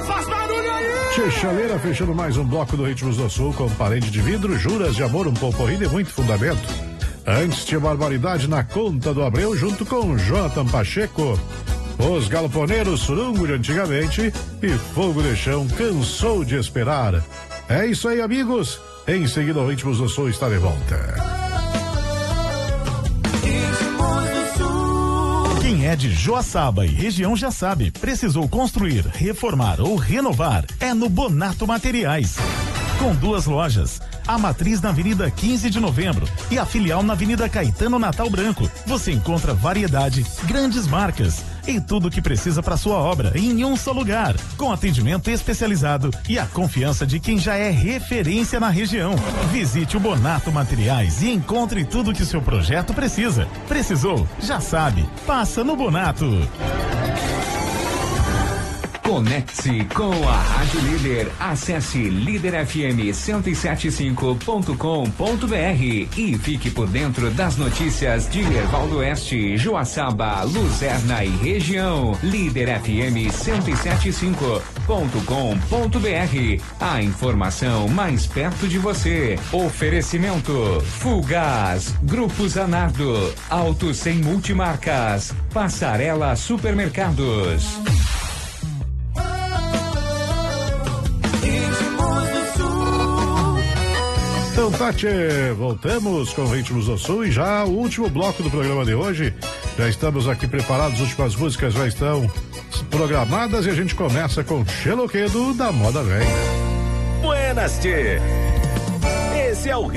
faz barulho aí! Chaleira fechando mais um bloco do Ritmos do Sul com parede de vidro, juras de amor, um poporri de muito fundamento. Antes tinha barbaridade na conta do Abreu junto com Jonathan Pacheco. Os galoponeiros surungo de antigamente e fogo de chão cansou de esperar. É isso aí, amigos. Em seguida, o Ritmos do Sul está de volta. Quem é de Joaçaba e região já sabe, precisou construir, reformar ou renovar, é no Bonato Materiais. Com 2 lojas, a matriz na Avenida 15 de Novembro e a filial na Avenida Caetano Natal Branco. Você encontra variedade, grandes marcas e tudo o que precisa para sua obra em um só lugar, com atendimento especializado e a confiança de quem já é referência na região. Visite o Bonato Materiais e encontre tudo que seu projeto precisa. Precisou? Já sabe. Passa no Bonato. Conecte-se com a Rádio Líder. Acesse liderfm1075.com.br e fique por dentro das notícias de Erval do Oeste, Joaçaba, Luzerna e região. liderfm1075.com.br. A informação mais perto de você. Oferecimento Fulgaz, Grupo Zanardo, Auto Sem Multimarcas, Passarela Supermercados. Então, Tati, voltamos com Ritmos do Sul e já o último bloco do programa de hoje. Já estamos aqui preparados, as últimas músicas já estão programadas e a gente começa com Xeloquedo da Moda Velha. Buenas, tchê. Esse é o